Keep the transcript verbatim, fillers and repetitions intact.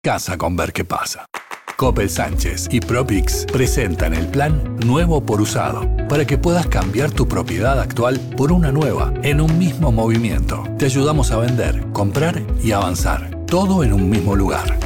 Casa con Ver qué pasa. Coppel Sánchez y Propix presentan el plan Nuevo por Usado para que puedas cambiar tu propiedad actual por una nueva en un mismo movimiento. Te ayudamos a vender, comprar y avanzar. Todo en un mismo lugar.